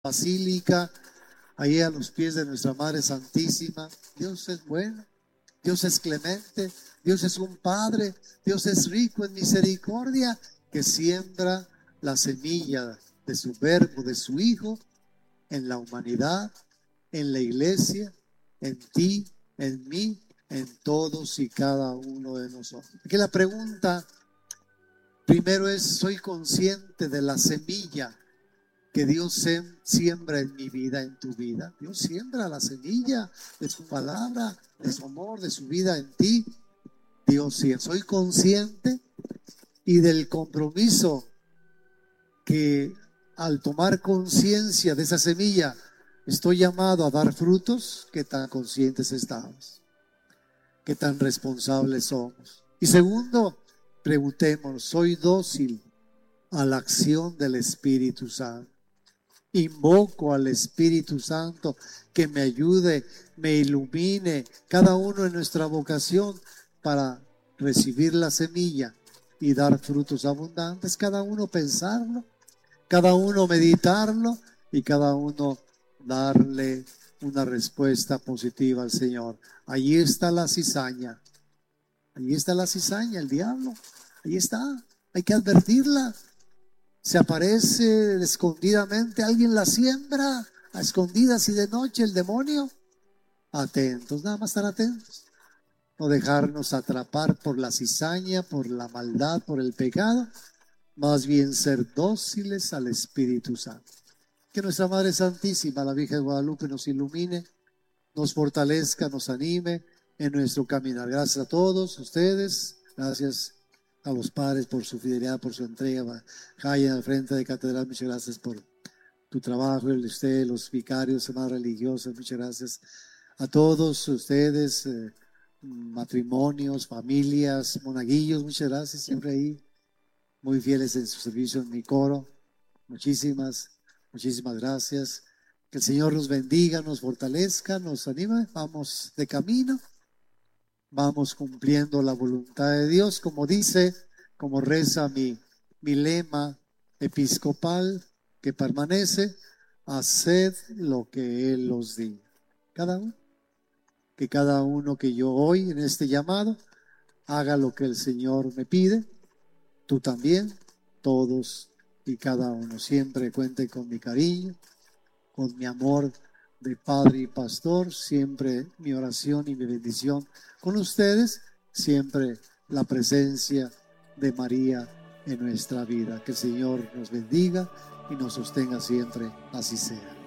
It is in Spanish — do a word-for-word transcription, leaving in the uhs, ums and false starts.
basílica, ahí a los pies de nuestra Madre Santísima. Dios es bueno, Dios es clemente, Dios es un Padre, Dios es rico en misericordia, que siembra la semilla de su verbo, de su Hijo, en la humanidad, en la iglesia, en ti, en mí, en todos y cada uno de nosotros. Aquí la pregunta primero es: ¿soy consciente de la semilla que Dios siembra en mi vida, en tu vida? Dios siembra la semilla de su palabra, de su amor, de su vida en ti. Dios siembra. Soy consciente y del compromiso que al tomar conciencia de esa semilla estoy llamado a dar frutos. ¿Qué tan conscientes estamos? ¿Qué tan responsables somos? Y segundo, preguntémonos: ¿soy dócil a la acción del Espíritu Santo? Invoco al Espíritu Santo que me ayude, me ilumine, cada uno en nuestra vocación, para recibir la semilla y dar frutos abundantes. Cada uno pensarlo, cada uno meditarlo y cada uno darle una respuesta positiva al Señor. Allí está la cizaña, allí está la cizaña, el diablo, allí está, hay que advertirla. Se aparece escondidamente, alguien la siembra a escondidas y de noche, el demonio. Atentos, nada más estar atentos, no dejarnos atrapar por la cizaña, por la maldad, por el pecado, más bien ser dóciles al Espíritu Santo. Que nuestra Madre Santísima, la Virgen de Guadalupe, nos ilumine, nos fortalezca, nos anime en nuestro caminar. Gracias a todos ustedes, gracias a los padres por su fidelidad, por su entrega. Jaya, al frente de Catedral, muchas gracias por tu trabajo, el de usted, los vicarios más religiosos, muchas gracias a todos ustedes, eh, matrimonios, familias, monaguillos, muchas gracias, siempre ahí, muy fieles en su servicio en mi coro. Muchísimas, muchísimas gracias. Que el Señor nos bendiga, nos fortalezca, nos anime. Vamos de camino. Vamos cumpliendo la voluntad de Dios, como dice, como reza mi, mi lema episcopal que permanece: haced lo que Él os diga. Cada uno, que cada uno que yo hoy en este llamado haga lo que el Señor me pide. Tú también, todos y cada uno. Siempre cuente con mi cariño, con mi amor de padre y pastor, siempre mi oración y mi bendición con ustedes, siempre la presencia de María en nuestra vida. Que el Señor nos bendiga y nos sostenga siempre, así sea.